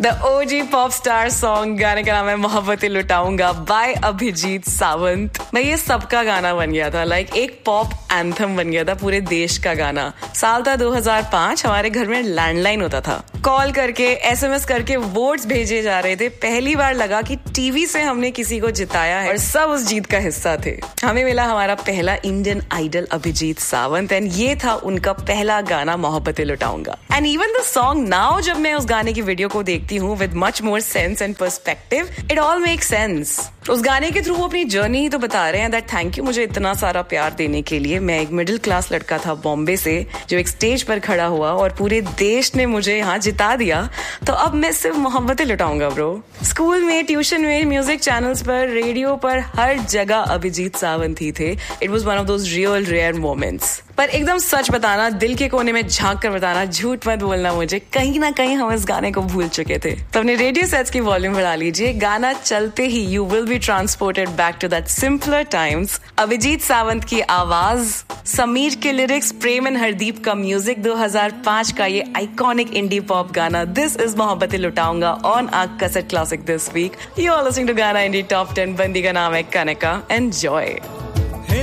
The OG pop star song, गाने का नाम है मोहब्बतें लुटाऊंगा बाय अभिजीत सावंत। भाई ये सबका गाना बन गया था, लाइक एक पॉप एंथम बन गया था, पूरे देश का गाना। साल था 2005, हमारे घर में लैंडलाइन होता था, कॉल करके एसएमएस करके वोट्स भेजे जा रहे थे। पहली बार लगा कि टीवी से हमने किसी को जिताया है और सब उस जीत का हिस्सा थे। हमें मिला हमारा पहला Indian idol Abhijit Sawant and ये था उनका पहला गाना Mohabbatein लुटाऊंगा। And even the song now, जब मैं उस गाने की वीडियो को देखती हूँ with much more sense and perspective, it all make sense. उस गाने के थ्रू वो अपनी जर्नी ही तो बता रहे हैं दैट थैंक यू मुझे इतना सारा प्यार देने के लिए। मैं एक मिडिल क्लास लड़का था बॉम्बे से, जो एक स्टेज पर खड़ा हुआ और पूरे देश ने मुझे यहाँ जिता दिया, तो अब मैं सिर्फ मोहब्बतें लुटाऊंगा ब्रो। स्कूल में, ट्यूशन में, म्यूजिक चैनल्स पर, रेडियो पर, हर जगह अभिजीत सावंत ही थे। It was one of those real rare moments. पर एकदम सच बताना, दिल के कोने में झांक कर बताना, झूठ मत बोलना मुझे, कहीं ना कहीं हम इस गाने को भूल चुके थे। तो अपने रेडियो सेट्स की वॉल्यूम बढ़ा लीजिए, गाना चलते ही you will be transported back to that simpler times. Abhijit Sawant की आवाज, समीर के लिरिक्स, प्रेम एंड हरदीप का म्यूजिक, 2005 का ये आइकॉनिक इंडी पॉप गाना। This is Mohabbatein लुटाऊंगा on are cassette classic this week. You are listening to गाना इंडी टॉप 10। बंदी का नाम है कनका। एंजॉय।